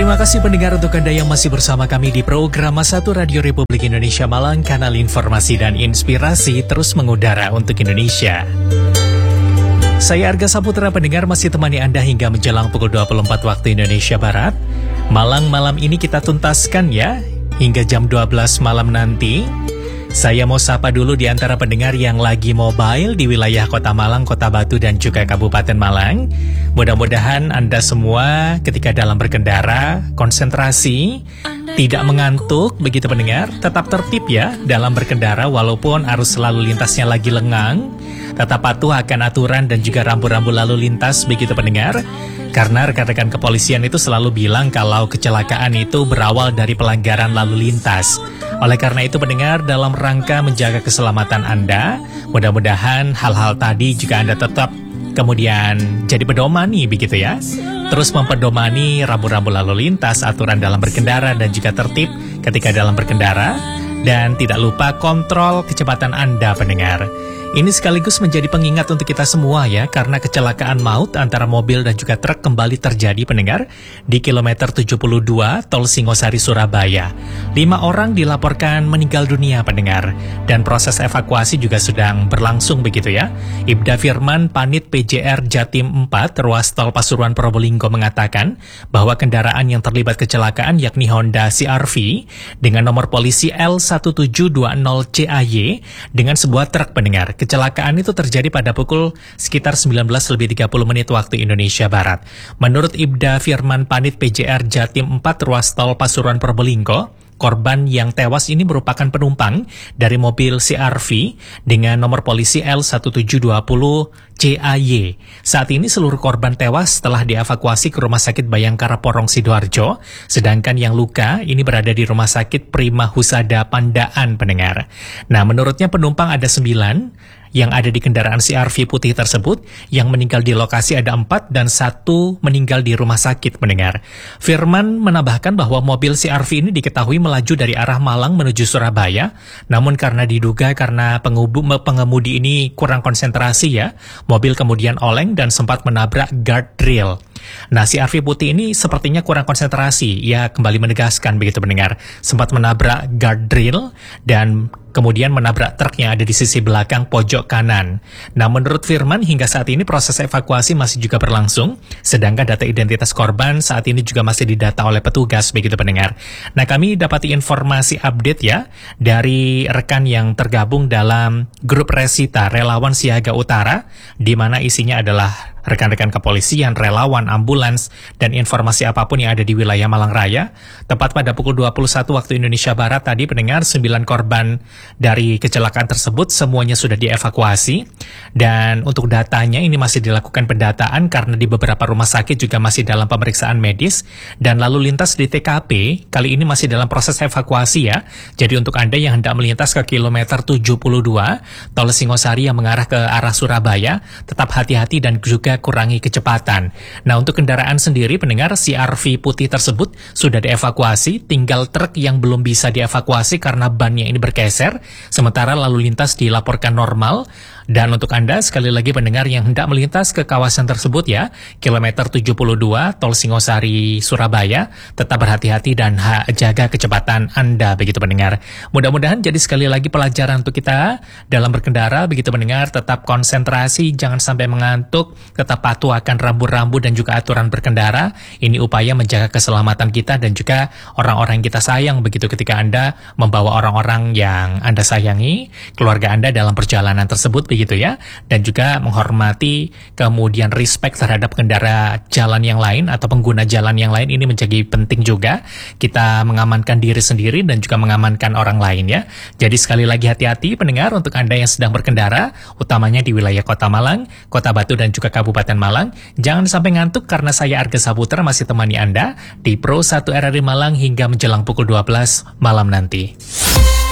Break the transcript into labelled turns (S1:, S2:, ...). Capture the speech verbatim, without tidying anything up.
S1: Terima kasih pendengar untuk Anda yang masih bersama kami di program satu Radio Republik Indonesia Malang, kanal informasi dan inspirasi terus mengudara untuk Indonesia. Saya Arga Saputra, pendengar masih temani Anda hingga menjelang pukul dua puluh empat waktu Indonesia Barat. Malang malam ini kita tuntaskan ya, hingga jam dua belas malam nanti. Saya mau sapa dulu di antara pendengar yang lagi mobile di wilayah Kota Malang, Kota Batu, dan juga Kabupaten Malang. Mudah-mudahan Anda semua ketika dalam berkendara, konsentrasi, tidak mengantuk, begitu pendengar. Tetap tertib ya dalam berkendara walaupun arus lalu lintasnya lagi lengang. Tetap patuh akan aturan dan juga rambu-rambu lalu lintas, begitu pendengar. Karena rekan-rekan kepolisian itu selalu bilang kalau kecelakaan itu berawal dari pelanggaran lalu lintas. Oleh karena itu pendengar, dalam rangka menjaga keselamatan Anda, mudah-mudahan hal-hal tadi juga Anda tetap kemudian jadi pedoman nih, begitu ya. Terus mempedomani rambu-rambu lalu lintas, aturan dalam berkendara, dan juga tertib ketika dalam berkendara. Dan tidak lupa kontrol kecepatan Anda pendengar. Ini sekaligus menjadi pengingat untuk kita semua ya, karena kecelakaan maut antara mobil dan juga truk kembali terjadi pendengar di kilometer tujuh puluh dua Tol Singosari Surabaya. Lima orang dilaporkan meninggal dunia pendengar, dan proses evakuasi juga sedang berlangsung begitu ya. Ibda Firman, Panit P J R Jatim empat Ruas Tol Pasuruan Probolinggo mengatakan bahwa kendaraan yang terlibat kecelakaan yakni Honda C R V dengan nomor polisi L satu tujuh dua nol C A Y dengan sebuah truk pendengar. Kecelakaan itu terjadi pada pukul sekitar sembilan belas lebih tiga puluh menit waktu Indonesia Barat. Menurut Ibda Firman Panit P J R Jatim empat Ruas Tol Pasuruan Probolinggo, korban yang tewas ini merupakan penumpang dari mobil C R V dengan nomor polisi L satu tujuh dua nol C A Y. Saat ini seluruh korban tewas telah dievakuasi ke Rumah Sakit Bayangkara Porong Sidoarjo, sedangkan yang luka ini berada di Rumah Sakit Prima Husada Pandaan pendengar. Nah, menurutnya penumpang ada sembilan yang ada di kendaraan C R V putih tersebut. Yang meninggal di lokasi ada empat dan satu meninggal di rumah sakit mendengar. Firman menambahkan bahwa mobil C R V ini diketahui melaju dari arah Malang menuju Surabaya, namun karena diduga karena pengemudi ini kurang konsentrasi ya, mobil kemudian oleng dan sempat menabrak guardrail. Nah, C R V putih ini sepertinya kurang konsentrasi. Ia kembali menegaskan begitu mendengar, sempat menabrak guardrail dan kemudian menabrak truk yang ada di sisi belakang pojok kanan. Nah, menurut Firman, hingga saat ini proses evakuasi masih juga berlangsung, sedangkan data identitas korban saat ini juga masih didata oleh petugas, begitu pendengar. Nah, kami dapati informasi update ya, dari rekan yang tergabung dalam grup Resita, Relawan Siaga Utara, di mana isinya adalah rekan-rekan kepolisian, relawan, ambulans, dan informasi apapun yang ada di wilayah Malang Raya. Tepat pada pukul dua puluh satu waktu Indonesia Barat tadi pendengar, sembilan korban dari kecelakaan tersebut semuanya sudah dievakuasi. Dan untuk datanya ini masih dilakukan pendataan karena di beberapa rumah sakit juga masih dalam pemeriksaan medis. Dan lalu lintas di T K P kali ini masih dalam proses evakuasi ya. Jadi untuk Anda yang hendak melintas ke kilometer tujuh puluh dua Tol Singosari yang mengarah ke arah Surabaya, tetap hati-hati dan juga kurangi kecepatan. Nah, untuk kendaraan sendiri pendengar, C R V putih tersebut sudah dievakuasi, tinggal truk yang belum bisa dievakuasi karena bannya ini bergeser, sementara lalu lintas dilaporkan normal. Dan untuk Anda sekali lagi pendengar yang hendak melintas ke kawasan tersebut ya, kilometer tujuh puluh dua Tol Singosari Surabaya, tetap berhati-hati dan ha, jaga kecepatan Anda begitu pendengar. Mudah-mudahan jadi sekali lagi pelajaran untuk kita dalam berkendara begitu pendengar, tetap konsentrasi, jangan sampai mengantuk, tetap patuh akan rambu-rambu dan juga aturan berkendara. Ini upaya menjaga keselamatan kita dan juga orang-orang yang kita sayang begitu ketika Anda membawa orang-orang yang Anda sayangi, keluarga Anda dalam perjalanan tersebut begitu ya, dan juga menghormati kemudian respect terhadap pengendara jalan yang lain atau pengguna jalan yang lain. Ini menjadi penting juga kita mengamankan diri sendiri dan juga mengamankan orang lain ya. Jadi sekali lagi hati-hati pendengar untuk Anda yang sedang berkendara, utamanya di wilayah Kota Malang, Kota Batu dan juga Kabupaten Malang. Jangan sampai ngantuk karena saya Arga Saputra masih temani Anda di Pro satu R R I Malang hingga menjelang pukul dua belas malam nanti.